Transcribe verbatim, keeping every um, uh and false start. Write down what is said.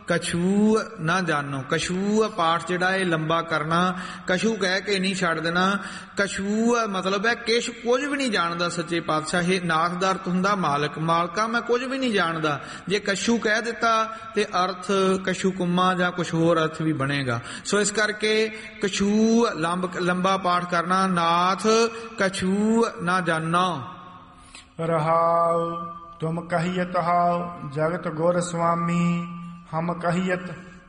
ਕਛੂ ਨਾ ਜਾਣੋ। ਕਛੂ ਪਾਠ ਜਿਹੜਾ ਇਹ ਲੰਬਾ ਕਰਨਾ, ਕਛੂ ਕਹਿ ਕੇ ਨਹੀਂ ਛੱਡ ਦੇਣਾ। ਕਛੂ ਮਤਲਬ ਹੈ ਕਿਛ ਕੁਝ ਵੀ ਨਹੀਂ ਜਾਣਦਾ ਸੱਚੇ ਪਾਤਸ਼ਾਹ। ਇਹ ਨਾਥ ਦਾ ਅਰਥ ਹੁੰਦਾ ਮਾਲਕ, ਮਾਲਕਾ ਮੈਂ ਕੁਝ ਵੀ ਨਹੀਂ ਜਾਣਦਾ। ਜੇ ਕਛੂ ਕਹਿ ਦਿੱਤਾ ਤੇ ਅਰਥ ਕਛੂ ਕੁੰਮਾ ਜਾਂ ਕੁਛ ਹੋਰ ਅਰਥ ਵੀ ਬਣੇਗਾ। ਸੋ ਇਸ ਕਰਕੇ ਕਛੂ ਲੰਬ ਲੰਬਾ ਪਾਠ ਕਰਨਾ। ਨਾਥ ਕਛੂ ਨਾ ਜਾਣੋ। ਰਹਾਉ ਤੁਮ ਕਹੀਤ ਹਾਉ ਜਗਤ ਗੁਰ ਸੁਆਮੀ, ਹਮ ਕਹੀਤ